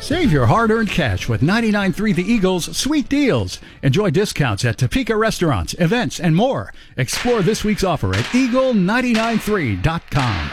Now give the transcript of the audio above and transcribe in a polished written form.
Save your hard-earned cash with 99.3 The Eagle's sweet deals. Enjoy discounts at Topeka restaurants, events, and more. Explore this week's offer at eagle993.com.